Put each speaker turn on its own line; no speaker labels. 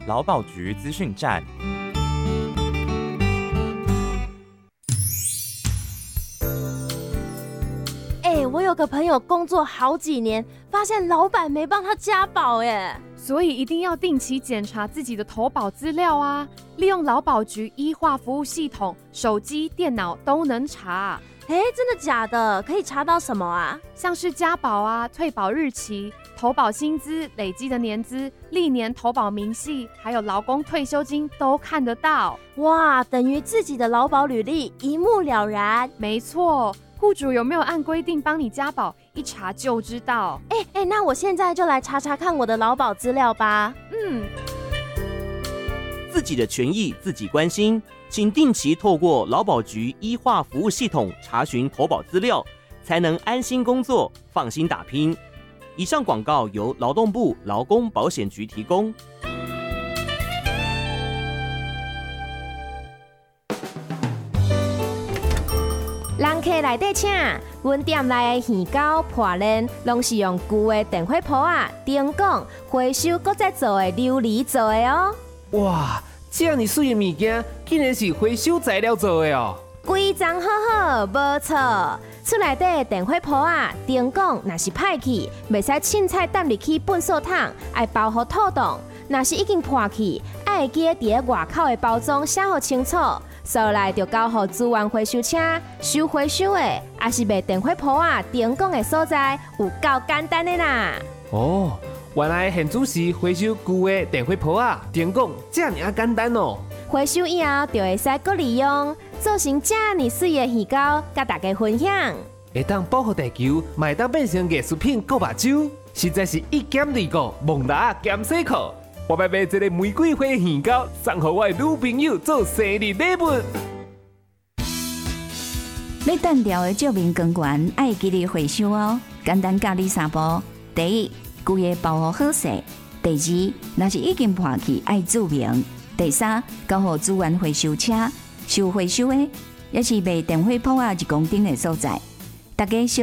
劳保局资讯站。
我有个朋友工作好几年，发现老板没帮他加保耶，
所以一定要定期检查自己的投保资料啊！利用劳保局医化服务系统，手机、电脑都能查。
真的假的？可以查到什么啊？
像是加保啊、退保日期、投保薪资、累积的年资、历年投保明细，还有劳工退休金都看得到。
哇，等于自己的劳保履历一目了然。
没错。户主有没有按规定帮你加保，一查就知道。
那我现在就来查查看我的劳保资料吧。
自己的权益自己关心，请定期透过劳保局医化服务系统查询投保资料，才能安心工作，放心打拼。以上广告由劳动部劳工保险局提供。
人客内底请，阮店内的鱼糕、破链，拢是用旧的电火煲啊、灯管回收搁再做的琉璃做的哦。
哇，这么水的物件，竟然是回收材料做的哦！
规章好好，无错。厝内底的电火煲啊、灯管若是歹去，袂使凊彩抌入去粪扫桶，爱包好透冻。若是已经破去，爱记伫咧外口的包装写好清楚。收来就交予资源回收车收回收的，也是卖电火煲啊、灯管的所在，有够简单的啦。
哦，原来现主是回收旧的电火煲啊、灯管，这么简单哦。
回收以后就会使搁利用，做成这么水的鱼糕，甲大家分享。
会当保护地球，嘛会当变成艺术品搁目睭，实在是一兼二顾，蒙达兼洗裤。我要买一个玫瑰花鱼糕，送给我的女朋友做生日礼物。
要断掉的照明光源，爱记得回收哦。简单教你3步：第一，规个包好好势；第二，若是已经破去，爱注明；第三，交予资源回收车收回收的，也是卖电火煲啊1公斤的所在。大家